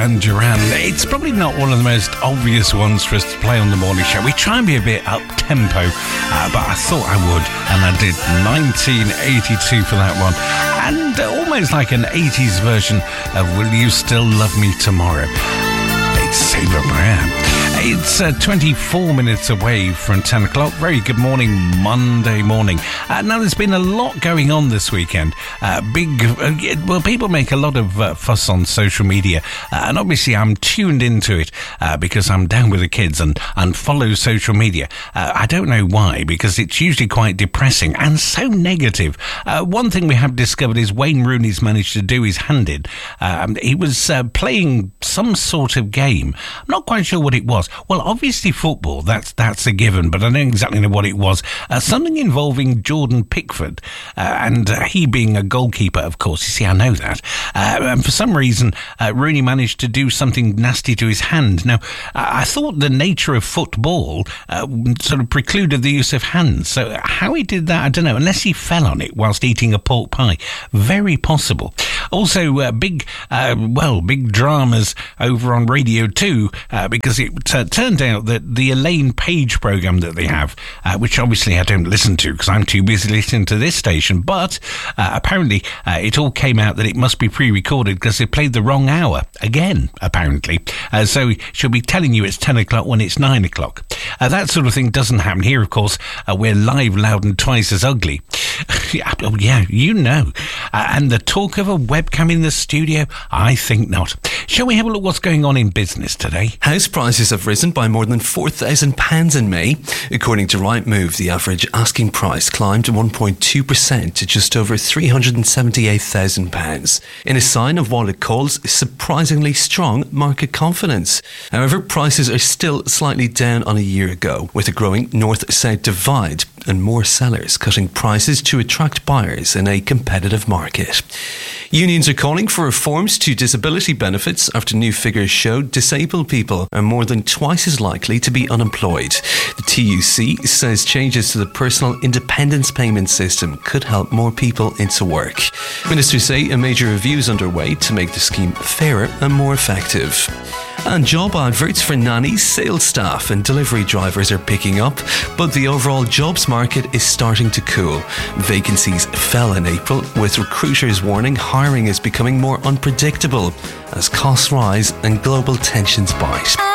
Duran Duran. It's probably not one of the most obvious ones for us to play on the morning show. We try and be a bit up-tempo, but I thought I would, and I did. 1982 for that one. And almost like an 80s version of Will You Still Love Me Tomorrow? It's Sabra Brown. It's 24 minutes away from 10 o'clock. Very good morning, Monday morning. Now, there's been a lot going on this weekend. People make a lot of fuss on social media. And obviously, I'm tuned into it because I'm down with the kids and follow social media. I don't know why, because it's usually quite depressing and so negative. One thing we have discovered is Wayne Rooney's managed to do his hand in. He was playing some sort of game. I'm not quite sure what it was. Well, obviously football, that's a given, but I don't exactly know what it was. Something involving Jordan Pickford, and he being a goalkeeper, of course. You see, I know that. And for some reason, Rooney managed to do something nasty to his hand. Now, I thought the nature of football sort of precluded the use of hands. So how he did that, I don't know, unless he fell on it whilst eating a pork pie. Very possible. Also, big dramas over on Radio 2, because it turned out that the Elaine Page programme that they have, which obviously I don't listen to because I'm too busy listening to this station, but apparently it all came out that it must be pre-recorded because they played the wrong hour again, apparently. So she'll be telling you it's 10 o'clock when it's 9 o'clock. That sort of thing doesn't happen here, of course. We're live, loud and twice as ugly. Yeah, you know. And the talk of a webcam in the studio? I think not. Shall we have a look what's going on in business today? House prices have risen by more than £4,000 in May. According to Rightmove, the average asking price climbed 1.2% to just over £378,000, in a sign of what it calls surprisingly strong market confidence. However, prices are still slightly down on a year ago, with a growing north-south divide and more sellers cutting prices to attract buyers in a competitive market. Unions are calling for reforms to disability benefits after new figures show disabled people are more than twice as likely to be unemployed. The TUC says changes to the personal independence payment system could help more people into work. Ministers say a major review is underway to make the scheme fairer and more effective. And job adverts for nannies, sales staff and delivery drivers are picking up, but the overall jobs market is starting to cool. Vacancies fell in April, with recruiters warning hiring is becoming more unpredictable as costs rise and global tensions bite.